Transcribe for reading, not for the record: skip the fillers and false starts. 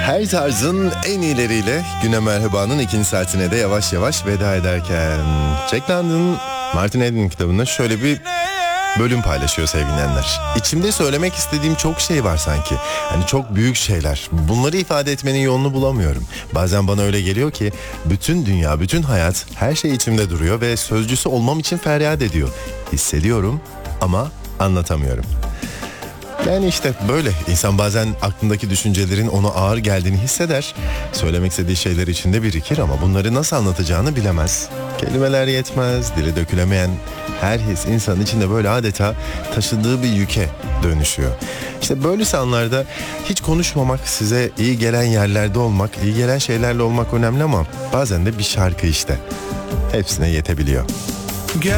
Her tarzın en iyileriyle Güne Merhaba'nın ikinci saatine de yavaş yavaş veda ederken Jack London Martin Eden kitabında şöyle bir bölüm paylaşıyor sevgili dinleyenler. İçimde söylemek istediğim çok şey var sanki. Hani çok büyük şeyler. Bunları ifade etmenin yolunu bulamıyorum. Bazen bana öyle geliyor ki bütün dünya, bütün hayat, her şey içimde duruyor ve sözcüsü olmam için feryat ediyor. Hissediyorum ama anlatamıyorum. Yani işte böyle. İnsan bazen aklındaki düşüncelerin ona ağır geldiğini hisseder. Söylemek istediği şeyler içinde birikir ama bunları nasıl anlatacağını bilemez. Kelimeler yetmez, dile dökülemeyen her his insanın içinde böyle adeta taşıdığı bir yüke dönüşüyor. İşte böylesi anlarda hiç konuşmamak, size iyi gelen yerlerde olmak, iyi gelen şeylerle olmak önemli ama bazen de bir şarkı işte. Hepsine yetebiliyor.